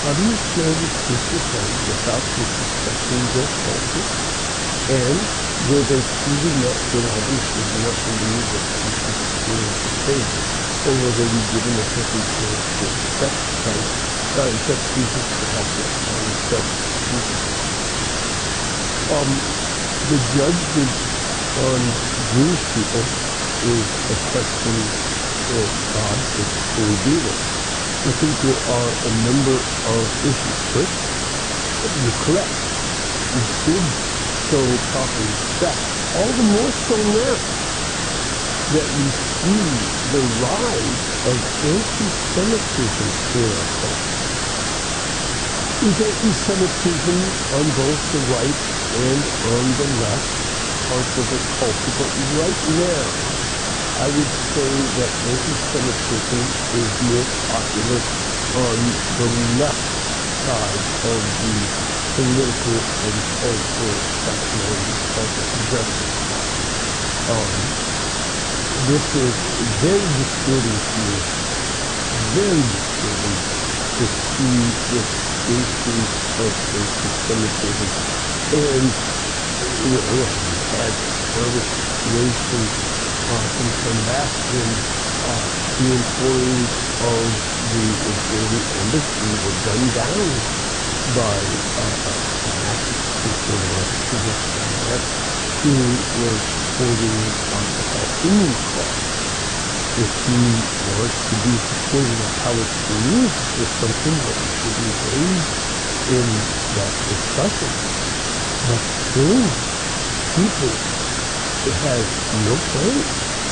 how do you share with Christian friends without disrespecting their culture? And will they truly not get heaven should you not believe that Jesus experienced the same? Or will they be given a second chance to accept Christ, accept Jesus, perhaps accept Jesus? The judgment on Jewish people is a question for God to reveal it. I think there are a number of issues. First, you're correct. We should show proper respect. All the more so now that we see the rise of anti-Semitism in our culture. There's anti-Semitism on both the right and on the left parts of the culture, but right now, I would say that anti-Semitism is more popular on the left side of the political and cultural spectrum, or the cultural progressive side. This is very disturbing to me, very disturbing to see this increase of anti-Semitism. And, we've had a terrible situation some time back when two employees of the Israeli embassy were gunned down by an activist who was supporting the Palestinian cause. If he wants to be supportive of Palestinians, it's something that we should engage in that discussion. But killing people has no place.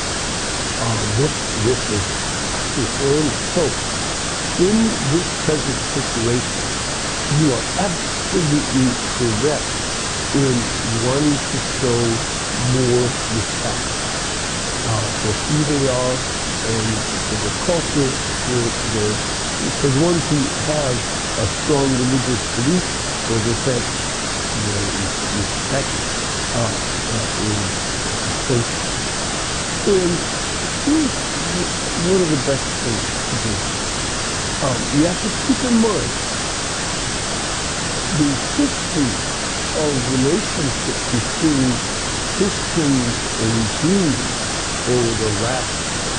This is horrible. So, in this present situation, you are absolutely correct in wanting to show more respect for who they are and for the culture, for the ones who have a strong religious belief, or that respect is essential. And here's one of the best things to do. You have to keep in mind the history of relationship between Christians and Jews over the last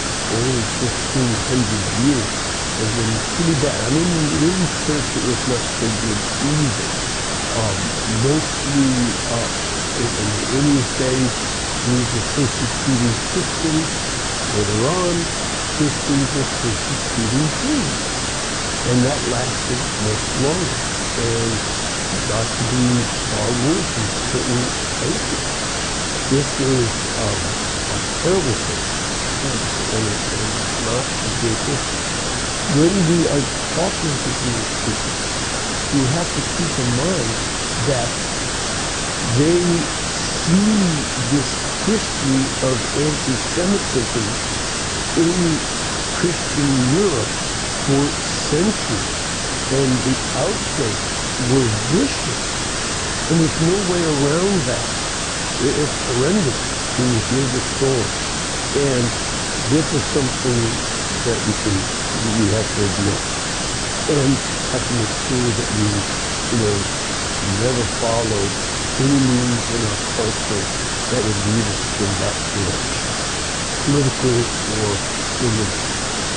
1,500 years has been pretty bad. I mean, in the early church it was not so good either. Mostly in the earliest days, Jews were persecuting Christians. Later on, Christians were persecuting Jews. And that lasted much longer. And it got to be far worse in certain places. This is a terrible thing. And it's not a good issue. When we are talking to Jewish people, we have to keep in mind that they see this history of anti-Semitism in Christian Europe for centuries, and the outbreaks were vicious, and there's no way around that. It's horrendous when you hear the story, and this is something that we have to admit, and have to make sure that we, never follow any means in our culture that would lead us in that direction, political or religious.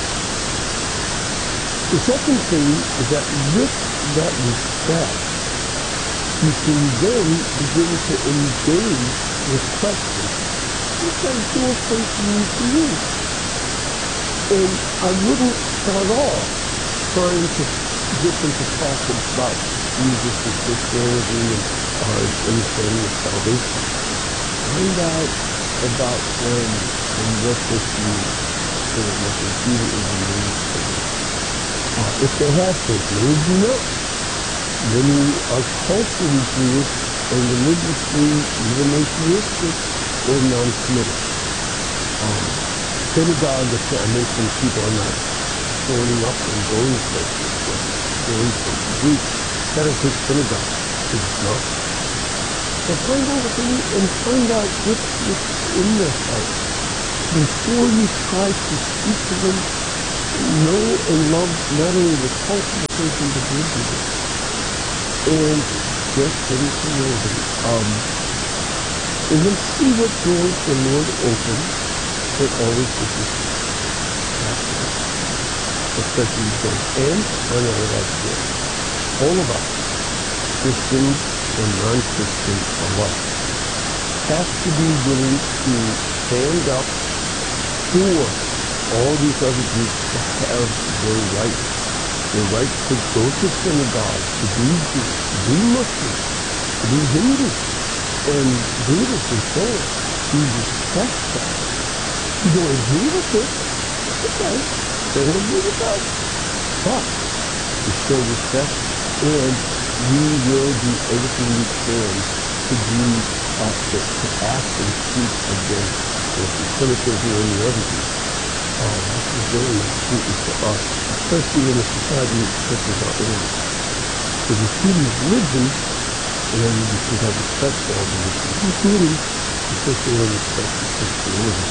The second thing is that with that respect, you can then begin to engage with questions. What does your faith mean to you? And I wouldn't start off trying to get them to talk about Jesus and Christianity and our understanding of salvation. Find out about them and what this means to them, what their Judaism means to them. If they have faith, many do not. Many are culturally Jewish and religiously even atheistic or non-committed. Synagogue, I mentioned, people are not joining up and going places, going to groups. That is a synagogue. It's not. So find out what they need and find out what's in their heart before you try to speak to them know and love not only the culture, but those individuals. And just getting to know them. And then see what doors the Lord opens, but always with respect. Especially those. And I know that's good. All of us, Christians and non-Christians alike, have to be willing to stand up for all these other groups to have their rights. Their right to go to synagogue, to be Jews, to be Muslims, to be Hindu, and Buddhists and so on. We respect that. You don't agree with it, it's okay. They don't agree with us. But we show respect, and we will do everything we can to do, to act and speak against anti-Semitism or any other group. This is very important for us, especially in a society such as our own. So the freedom of religion, and we should have respect for all religions, including especially respect for Christianity.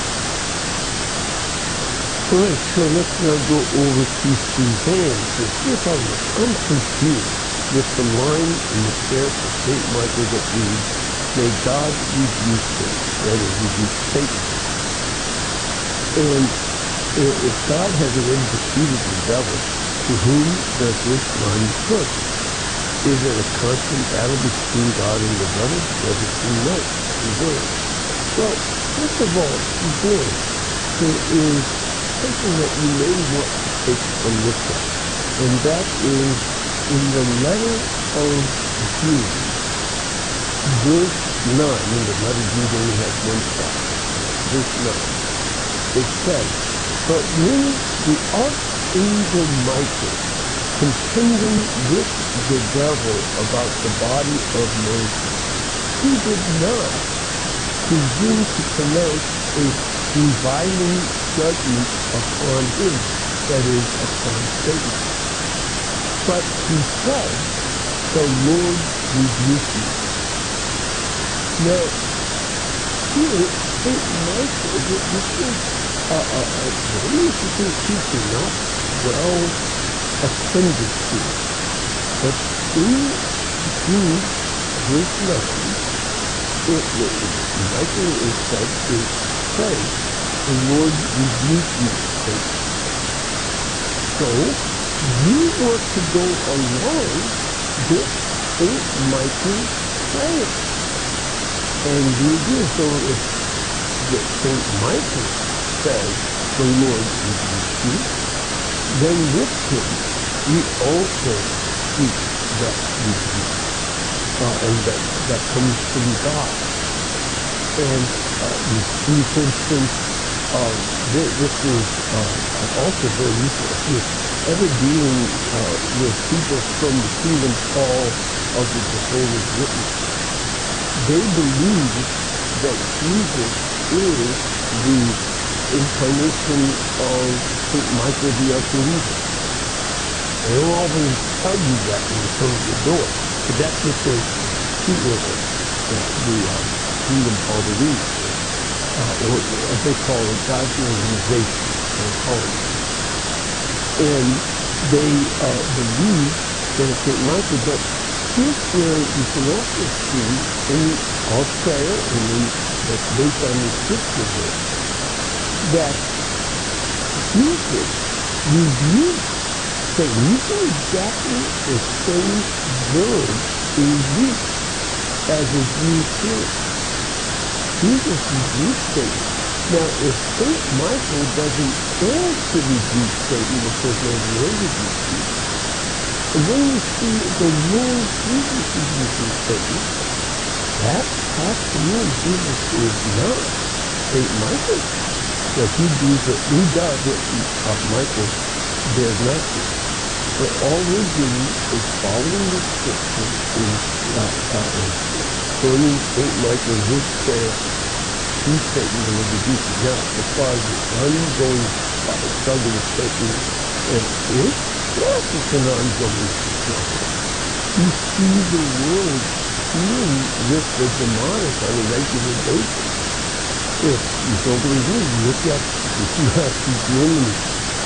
All right, so let's now go over to Suzanne. So here's how it is. I'm confused with the line in the prayer for St. Michael that reads, "May God rebuke him," that is, rebuke Satan. And if God has already defeated the devil, to whom does this line refer? Is it a constant battle between God and the devil? Does it seem like? Well, first of all, Suzanne, there is something that you may want to take a look at, and that is in the letter of Jude, verse 9. Remember, the letter of Jude only has one chapter. Verse 9. It says, "But when the archangel Michael, contending with the devil about the body of Moses, he did not presume to pronounce a reviling judgment upon him," that is, upon Satan. "But he said, the Lord rebuke you." Now, here, St. Michael, this is very interesting teaching, not well attended to. But in Jude, verse 9, Michael is said to pray, "The Lord rebuke you, Satan." So, you want to go along with St. Michael's prayer. And you do. So if St. Michael says, "The Lord rebuke you," then with him, we also seek that rebuke. And that comes from God. And you see, for instance, this is also very useful. If you're ever dealing with people from the Kingdom Hall of the Jehovah's Witnesses, they believe that Jesus is the incarnation of St. Michael the Archangel. They don't always tell you that when you come to the door, but that's what the Kingdom Hall believes, or as they call it, God's organization. They call it. And they believe that it's St. Michael, but here's where you can also see in our prayer, and that's based on the scripture verse, that Jesus rebuked Satan. Using exactly the same verb in Greek as is used here. Jesus rebuked Satan. Now, if St. Michael doesn't dare to rebuke Satan because there's no rebuke you, and then you see the Lord Jesus rebuking Satan, that has to mean Jesus is not St. Michael. That he does what Michael dares not do. But all we're doing is following the scripture in joining St. Michael in his prayer to Satan and rebuke him. Now, as far as the ongoing struggle with Satan, and yes, it's an ongoing struggle. You see the world dealing with the demonic on a regular basis. If you don't believe me, look at Nazi Germany,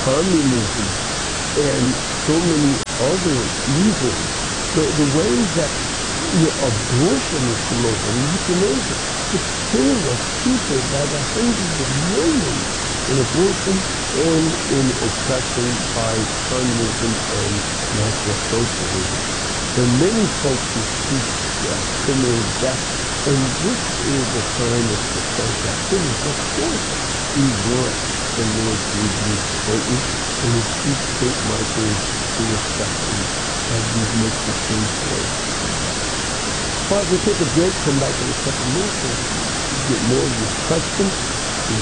communism, and so many other evils. The ways that abortion is global, euthanasia, it's killing of people by the hundreds of millions in abortion and in oppression by communism and national socialism. There are many folks who seek criminal death, and this is a sign of success activity. Of course, we want the Lord to reduce Satan and his deep state markers to respect him as we make the case for us. All right, we'll take a break, come back in a couple minutes and get more of this question.